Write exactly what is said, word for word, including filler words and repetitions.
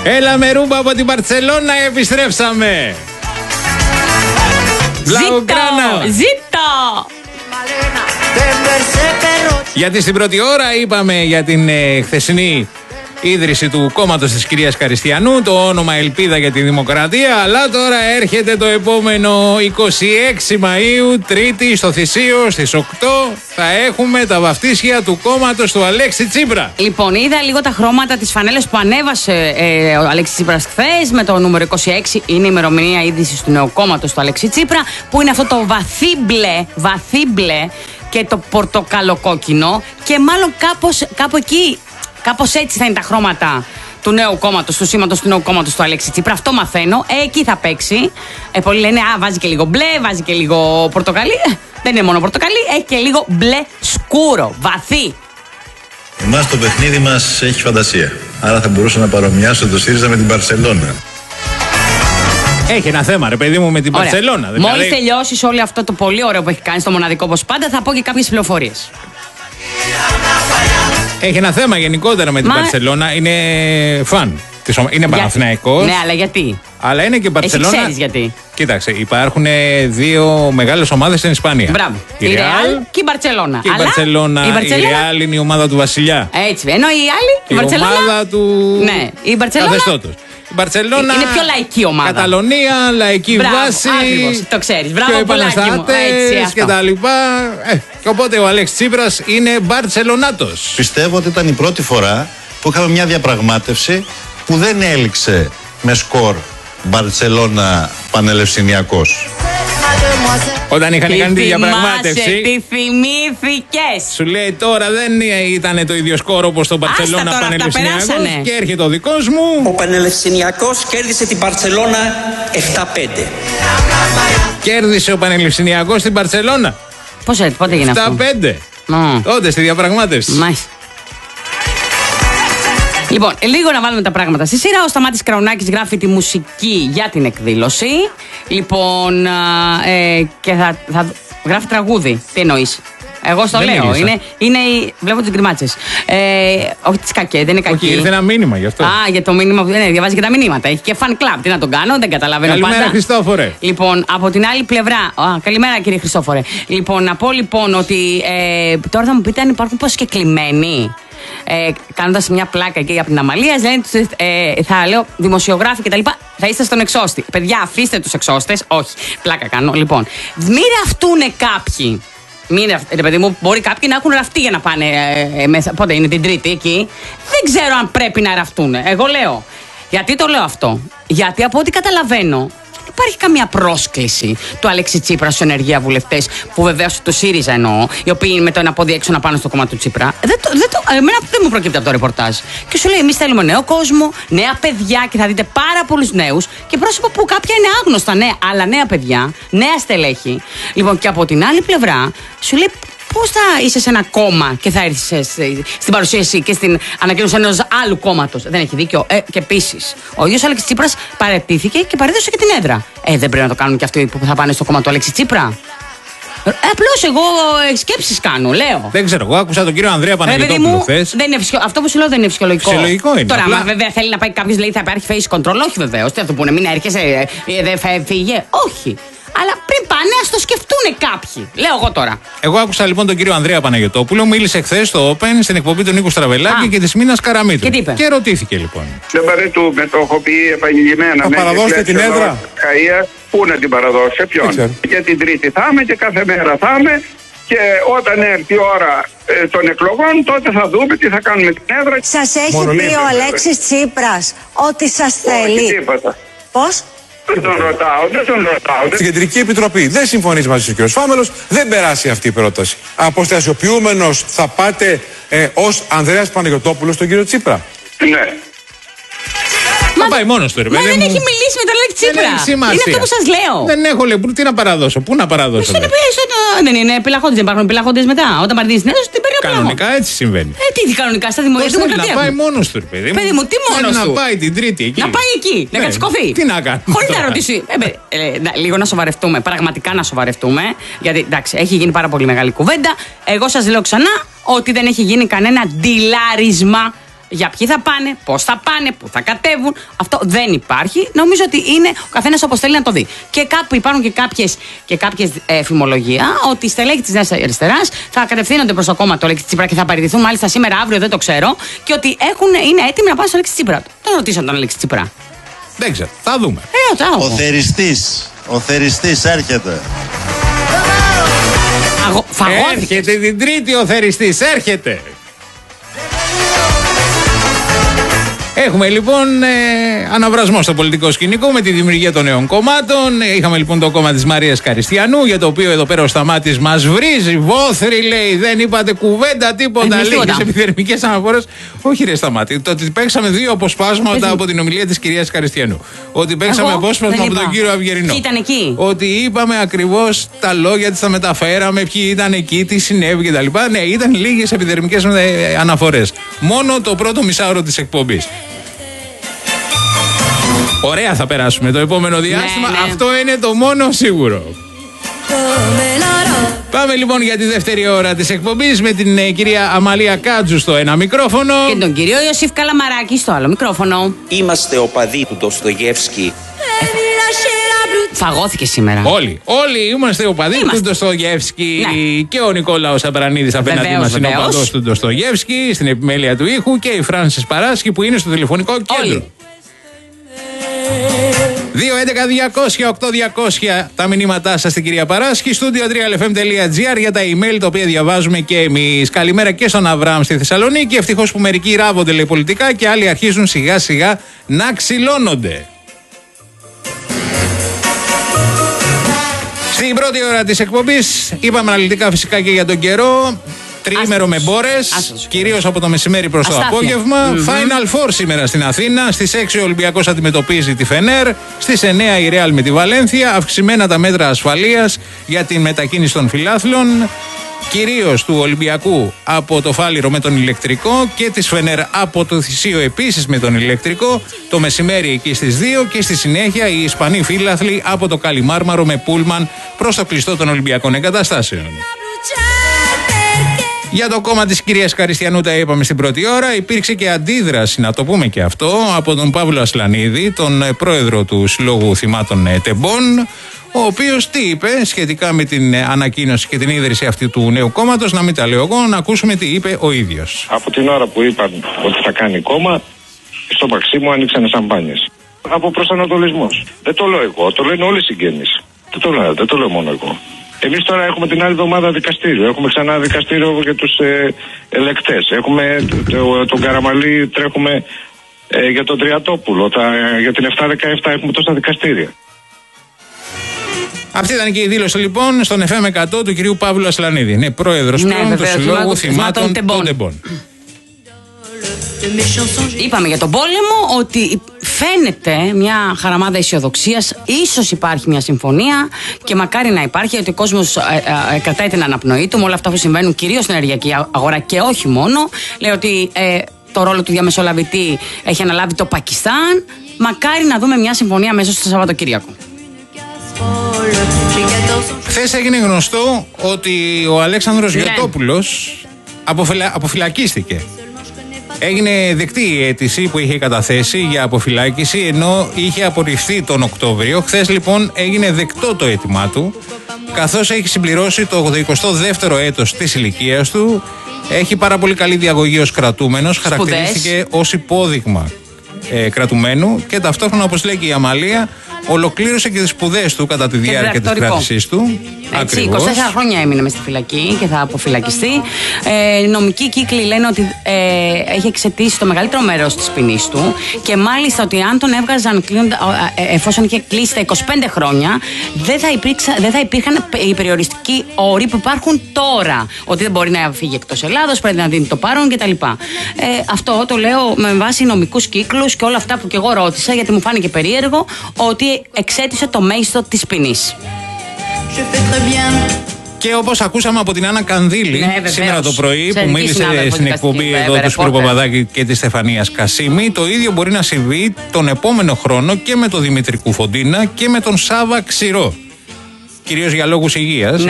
Έλα με Ρούμπα από την Μπαρτσελώνα, επιστρέψαμε. Ζήτω, ζήτω. Γιατί στην πρώτη ώρα είπαμε για την ε, χθεσινή ίδρυση του κόμματος της κυρίας Καριστιανού, το όνομα Ελπίδα για τη Δημοκρατία, αλλά τώρα έρχεται το επόμενο είκοσι έξι Μαΐου, Τρίτη, στο Θησίο, στις οκτώ, θα έχουμε τα βαφτίσια του κόμματος του Αλέξη Τσίπρα. Λοιπόν, είδα λίγο τα χρώματα της φανέλας που ανέβασε ε, ο Αλέξης Τσίπρας χθες με το νούμερο είκοσι έξι, είναι η ημερομηνία ίδρυσης του νέου κόμματος του Αλέξη Τσίπρα, που είναι αυτό το βαθύ μπλε, βαθύ μπλε και το πορτοκαλοκόκκινο και μάλλον κάπως, κάπου εκεί. Κάπως έτσι θα είναι τα χρώματα του νέου κόμματος, του σήματος του νέου κόμματος του Αλέξη Τσίπρα. Αυτό μαθαίνω. Ε, εκεί θα παίξει. Ε, πολλοί λένε, α, βάζει και λίγο μπλε, βάζει και λίγο πορτοκαλί. Ε, δεν είναι μόνο πορτοκαλί, έχει και λίγο μπλε σκούρο, βαθύ. Εμάς το παιχνίδι μας έχει φαντασία. Άρα θα μπορούσα να παρομοιάσω το ΣΥΡΙΖΑ με την Μπαρσελόνα. Έχει ένα θέμα, ρε παιδί μου, με την Μπαρσελόνα. Δηλαδή... Μόλις τελειώσεις όλο αυτό το πολύ ωραίο που έχει κάνει, στο μοναδικό όπως πάντα, θα πω και κάποιες πληροφορίες. Έχει ένα θέμα γενικότερα με την Μα... Μπαρσελόνα. Είναι φαν. Είναι Παναθηναϊκός. Ναι, αλλά γιατί. Αλλά είναι και Μπαρσελόνα. Εσύ ξέρεις γιατί. Κοίταξε, υπάρχουν δύο μεγάλες ομάδες στην Ισπανία. Μπράβο. Η Ρεάλ και η Μπαρσελόνα. Και η Μπαρσελόνα. Η Ρεάλ είναι η ομάδα του Βασιλιά. Έτσι. Ενώ η άλλη, η Μπαρσελόνα. Η ομάδα του. Ναι, η Μπαρσελόνα. Καθεστώτος. Η Μπαρσελόνα είναι πιο λαϊκή ομάδα. Καταλωνία, λαϊκή Μπράβο, βάση. Ακριβώς, το ξέρεις. Μπράβο, πουλάκι μου. Έτσι, και τα λοιπά. Ε, και οπότε ο Αλέξης Τσίπρας είναι Μπαρσελονάτος. Πιστεύω ότι ήταν η πρώτη φορά που είχαμε μια διαπραγμάτευση που δεν έληξε με σκορ Μπαρσελόνα Πανελευσυνιακός. Όταν είχαν τι κάνει τη διαπραγμάτευση. Τι θυμήθηκες. Σου λέει τώρα δεν ήταν το ίδιο σκορ όπως το Μπαρσελόνα Πανελευσυνιακός. Και έρχεται ο δικός μου. Ο Πανελευσυνιακός κέρδισε την Μπαρσελόνα επτά πέντε. Κέρδισε ο Πανελευσυνιακός την Μπαρσελόνα. Πώς έτσι, πότε έγινε αυτό. επτά πέντε. Mm. Τότε στη διαπραγμάτευση. Μάλιστα. Λοιπόν, λίγο να βάλουμε τα πράγματα στη σειρά. Ο Σταμάτης Κραουνάκης γράφει τη μουσική για την εκδήλωση. Λοιπόν, ε, και θα, θα γράφει τραγούδι. Τι εννοείς? Εγώ στο δεν λέω. Είναι, είναι, βλέπω τις γκριμάτσες. Ε, όχι τις κακέ, δεν είναι κακή. Όχι, ήρθε ένα μήνυμα γι' αυτό. Α, για το μήνυμα. Ναι, διαβάζει και τα μηνύματα. Έχει και fan club. Τι να τον κάνω, δεν καταλαβαίνω. Καλημέρα, πάντα. Χριστόφορε. Λοιπόν, από την άλλη πλευρά. Α, καλημέρα, κύριε Χριστόφορε. Λοιπόν, να πω λοιπόν ότι ε, τώρα θα μου πείτε αν υπάρχουν προσκεκλημένοι. Ε, κάνοντας μια πλάκα εκεί από την Αμαλία, λένε, ε, θα λέω δημοσιογράφοι κτλ. Θα είστε στον εξώστη. Παιδιά, αφήστε τους εξώστες. Όχι, πλάκα κάνω. Λοιπόν, μην ραφτούνε κάποιοι. Μην, ρε παιδί μου, μπορεί κάποιοι να έχουν ραφτεί για να πάνε ε, μέσα. Πότε είναι την Τρίτη εκεί. Δεν ξέρω αν πρέπει να ραφτούν. Εγώ λέω. Γιατί το λέω αυτό? Γιατί από ό,τι καταλαβαίνω, υπάρχει καμία πρόσκληση του Αλέξη Τσίπρα στους ενεργεία βουλευτές, που βεβαίως του ΣΥΡΙΖΑ εννοώ, οι οποίοι με το ένα πόδι έξω να πάνε στο κόμμα του Τσίπρα. Δεν το, δεν το, εμένα δεν μου προκύπτει από το ρεπορτάζ. Και σου λέει: εμείς θέλουμε νέο κόσμο, νέα παιδιά, και θα δείτε πάρα πολλούς νέους και πρόσωπα που κάποια είναι άγνωστα, ναι, αλλά νέα παιδιά, νέα στελέχη. Λοιπόν, και από την άλλη πλευρά, σου λέει: πώς θα είσαι σε ένα κόμμα και θα έρθεις στην παρουσίαση και στην ανακοίνωση ενός άλλου κόμματος? Δεν έχει δίκιο. Ε, και επίσης, ο ίδιος Αλέξης Τσίπρας παραιτήθηκε και παρέδωσε και την έδρα. Ε, δεν πρέπει να το κάνουν και αυτοί που θα πάνε στο κόμμα του Αλέξη Τσίπρα? Ε, απλώς εγώ σκέψεις κάνω, λέω. Δεν ξέρω, εγώ άκουσα τον κύριο Ανδρέα Παναγιωτόπουλο χθες. Αυτό που σου λέω δεν είναι φυσιολογικό. Φυσιολογικό είναι. Τώρα, απλά... μα βέβαια θέλει να πάει κάποιος, λέει θα υπάρχει face control. Όχι βεβαίως. Τι θα του πούνε, μην έρχεσαι, δεν φύγε. Όχι. Αλλά πριν πάνε, ας το σκεφτούνε κάποιοι. Λέω εγώ τώρα. Εγώ άκουσα λοιπόν τον κύριο Ανδρέα Παναγιωτόπουλο, μίλησε χθες στο Open στην εκπομπή του Νίκου Στραβελάκη και της Μίνας Καραμίτρου. Και, και ρωτήθηκε λοιπόν. Δεν παρετούμε, το έχω πει επανειλημμένα. Θα παραδώσετε την έδρα? Καΐα, πού να την παραδώσει, σε ποιον? Για την Τρίτη θα είμαι και κάθε μέρα θα είμαι. Και όταν έρθει η ώρα ε, των εκλογών, τότε θα δούμε τι θα κάνουμε την έδρα. Σας έχει Μόνο πει ο Αλέξης Τσίπρας ότι σας θέλει? Όχι τίποτα. Πώς? Δεν τον ρωτάω, δεν τον ρωτάω. Στην Κεντρική Επιτροπή δεν συμφωνείς μαζί σου, κ. Φάμελος, δεν περάσει αυτή η πρόταση. Αποστασιοποιούμενος θα πάτε ε, ως Ανδρέας Παναγιωτόπουλος στον κύριο Τσίπρα? Ναι. Μα πάει μόνος του, ρε παιδί. Μα δεν έχει μιλήσει με τον Αλέξη Τσίπρα. Είναι αυτό που σας λέω. Δεν έχω λέει, τι να παραδώσω, πού να παραδώσω. Δεν είναι επιλαχόντες, δεν υπάρχουν επιλαχόντες μετά. Όταν παραδείγει την έδωση, την παίρνει απ' κανονικά έτσι συμβαίνει. Ε, τι, τι κανονικά στα δημοκρατία. Να πάει μόνος του, ρε παιδί μου. Παιδί μου, τι μόνος του? Να πάει την Τρίτη εκεί. Να πάει εκεί, να κατσικωθεί. Τι να κάνει. Χωρίς να ρωτήσει. Λίγο να σοβαρευτούμε, πραγματικά να σοβαρευτούμε. Γιατί εντάξει, έχει γίνει πάρα πολύ μεγάλη κουβέντα. Εγώ σας λέω ξανά ότι δεν έχει γίνει κανένα ντυλάρισμα Για ποιοι θα πάνε, πώς θα πάνε, πού θα κατέβουν. Αυτό δεν υπάρχει. Νομίζω ότι είναι ο καθένας όπως θέλει να το δει. Και κάπου υπάρχουν και κάποιες, και κάποιες ε, φημολογία ότι οι στελέχοι της Νέας Αριστεράς θα κατευθύνονται προς το κόμμα του Αλέξη Τσίπρα και θα παραιτηθούν μάλιστα σήμερα, αύριο, δεν το ξέρω. Και ότι έχουν, είναι έτοιμοι να πάνε στο Αλέξη Τσίπρα. Τον ρωτήσαν τον Αλέξη Τσίπρα. Δεν ξέρω, θα δούμε. Ε, ο θεριστής, ο θεριστής έρχεται. Αγω, έρχεται την Τρίτη ο θεριστής, έρχεται. Έχουμε λοιπόν ε, αναβρασμό στο πολιτικό σκηνικό με τη δημιουργία των νέων κομμάτων. Είχαμε λοιπόν το κόμμα της Μαρίας Καριστιανού, για το οποίο εδώ πέρα ο Σταμάτης μας βρίζει. Βόθρη, λέει, δεν είπατε κουβέντα, τίποτα. Λίγες επιδερμικές αναφορές. Όχι, ρε Σταμάτη, το ότι παίξαμε δύο αποσπάσματα από την ομιλία της κυρίας Καριστιανού. Ότι παίξαμε Εγώ, απόσπασμα από τον κύριο Αυγερινό. Ήταν εκεί. Ότι είπαμε ακριβώς τα λόγια της, τα μεταφέραμε, ποιοι ήταν εκεί, τι συνέβη κτλ. Ναι, ήταν λίγες επιδερμικές αναφορές. Μόνο το πρώτο μισάωρο της εκπομπής. Ωραία θα περάσουμε το επόμενο διάστημα. Ναι, ναι. Αυτό είναι το μόνο σίγουρο. Πάμε λοιπόν για τη δεύτερη ώρα της εκπομπής με την ε, κυρία Αμαλία Κάτζου στο ένα μικρόφωνο και τον κύριο Ιωσήφ Καλαμαράκη στο άλλο μικρόφωνο. Είμαστε οπαδοί του Ντοστογεύσκη. Φαγώθηκε σήμερα. Όλοι, όλοι είμαστε οπαδοί του Ντοστογεύσκη. Ναι. Και ο Νικόλαος Αμπρανίδης απέναντί μας είναι οπαδός του Ντοστογεύσκη στην επιμέλεια του ήχου και η Φράνσις Παράσχη που είναι στο τηλεφωνικό κέντρο. Όλοι. δύο έντεκα διακόσια οκτώ διακόσια τα μηνύματά σας στην κυρία Παράσχη. studio τρία ελ εφ εμ τελεία τζι άρ για τα email τα οποία διαβάζουμε και εμείς. Καλημέρα και στον Αβραάμ στη Θεσσαλονίκη. Ευτυχώς που μερικοί ράβονται, λέει, πολιτικά και άλλοι αρχίζουν σιγά σιγά να ξυλώνονται. Στην πρώτη ώρα της εκπομπής είπαμε αναλυτικά φυσικά και για τον καιρό. Τριήμερο με μπόρες, κυρίως από το μεσημέρι προς το απόγευμα. Mm-hmm. Final Four σήμερα στην Αθήνα. Στις έξι ο Ολυμπιακός αντιμετωπίζει τη Φενέρ. Στις εννέα η Ρεάλ με τη Βαλένθια. Αυξημένα τα μέτρα ασφαλείας για την μετακίνηση των φιλάθλων. Κυρίως του Ολυμπιακού από το Φάληρο με τον ηλεκτρικό και της Φενέρ από το Θησίο επίσης με τον ηλεκτρικό. Το μεσημέρι εκεί στις δύο και στη συνέχεια οι Ισπανοί φίλαθλοι από το Καλιμάρμαρο με πούλμαν προς το κλειστό των Ολυμπιακών εγκαταστάσεων. Για το κόμμα της κυρίας Καριστιανού τα είπαμε στην πρώτη ώρα. Υπήρξε και αντίδραση, να το πούμε και αυτό, από τον Παύλο Ασλανίδη, τον πρόεδρο του Συλλόγου Θυμάτων Τεμπών, ο οποίος τι είπε σχετικά με την ανακοίνωση και την ίδρυση αυτή του νέου κόμματος. Να μην τα λέω εγώ, να ακούσουμε τι είπε ο ίδιος. Από την ώρα που είπαν ότι θα κάνει κόμμα, στο Μαξίμου ανοίξανε σαμπάνιες. Από προσανατολισμός. Δεν το λέω εγώ, το λένε όλοι οι συγγενείς. Δεν το λέω, δεν το λέω μόνο εγώ. Εμείς τώρα έχουμε την άλλη εβδομάδα δικαστήριο. Έχουμε ξανά δικαστήριο για τους ε, ελεκτές. Έχουμε το, τον Καραμαλή, τρέχουμε ε, για τον Τριατόπουλο. Τα, για την επτακόσια δεκαεπτά έχουμε τόσα δικαστήρια. Αυτή ήταν και η δήλωση λοιπόν στον εφ εμ εκατό του κυρίου Παύλου Ασλανίδη. Είναι πρόεδρος ναι, πλέον του Συλλόγου Θυμάτων των Τεμπών. Είπαμε για τον πόλεμο ότι φαίνεται μια χαραμάδα αισιοδοξίας. Ίσως υπάρχει μια συμφωνία και μακάρι να υπάρχει, γιατί ο κόσμος ε, ε, κρατάει την αναπνοή του με όλα αυτά που συμβαίνουν κυρίως στην ενεργειακή αγορά και όχι μόνο. Λέει ότι ε, το ρόλο του διαμεσολαβητή έχει αναλάβει το Πακιστάν. Μακάρι να δούμε μια συμφωνία μέσα στο Σαββατοκύριακο. Χθες έγινε γνωστό ότι ο Αλέξανδρος ναι. Γιωτόπουλος αποφυλα... αποφυλακίστηκε. Έγινε δεκτή η αίτηση που είχε καταθέσει για αποφυλάκηση, ενώ είχε απορριφθεί τον Οκτώβριο. Χθες λοιπόν έγινε δεκτό το αίτημά του, καθώς έχει συμπληρώσει το ογδοηκοστό δεύτερο έτος της ηλικίας του. Έχει πάρα πολύ καλή διαγωγή ως κρατούμενος, χαρακτηρίστηκε ως υπόδειγμα ε, κρατουμένου και ταυτόχρονα, όπως λέει και η Αμαλία, ολοκλήρωσε και τις σπουδές του κατά τη διάρκεια της κράτησής του. Έτσι, είκοσι τέσσερα χρόνια έμεινε μες στη φυλακή και θα αποφυλακιστεί. Ε, νομικοί κύκλοι λένε ότι ε, έχει εξαιτήσει το μεγαλύτερο μέρος της ποινής του και μάλιστα ότι αν τον έβγαζαν ε, εφόσον είχε κλείσει τα είκοσι πέντε χρόνια, δεν θα, υπήρξα, δεν θα υπήρχαν οι περιοριστικοί όροι που υπάρχουν τώρα. Ότι δεν μπορεί να φύγει εκτός Ελλάδος, πρέπει να δίνει το παρόν κτλ. Ε, αυτό το λέω με βάση νομικούς κύκλους και όλα αυτά που και εγώ ρώτησα, γιατί μου φάνηκε περίεργο ότι εξέτησε το μέγιστο της ποινής. Και όπως ακούσαμε από την Άννα Κανδύλη ναι, σήμερα το πρωί, που μίλησε στην εκπομπή εδώ του Σπύρο Παπαδάκη και της Στεφανίας Κασίμη, το ίδιο μπορεί να συμβεί τον επόμενο χρόνο και με τον Δημήτρη Κουφοντίνα και με τον Σάβα Ξηρό. Κυρίως για λόγους υγείας, ναι,